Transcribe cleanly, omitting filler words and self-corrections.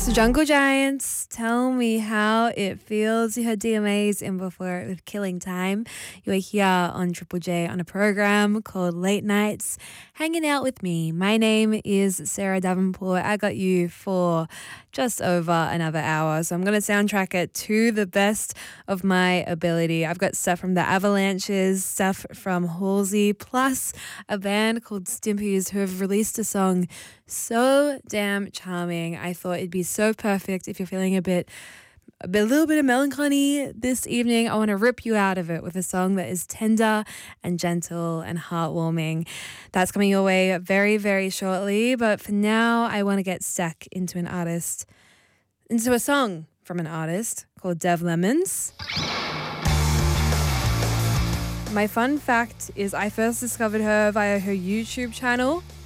So Jungle Giants, tell me how it feels. You heard DMAs in before it with Killing Time. You are here on Triple J on a program called Late Nights, hanging out with me. My name is Sarah Davenport. I got you for just over another hour. So I'm going to soundtrack it to the best of my ability. I've got stuff from the Avalanches, stuff from Halsey, plus a band called Stimpies who have released a song so damn charming. I thought it'd be so perfect if you're feeling a little bit of melancholy this evening. I want to rip you out of it with a song that is tender and gentle and heartwarming. That's coming your way very, very shortly. But for now, I want to get stuck into a song from an artist called Dev Lemons. My fun fact is I first discovered her via her YouTube channel.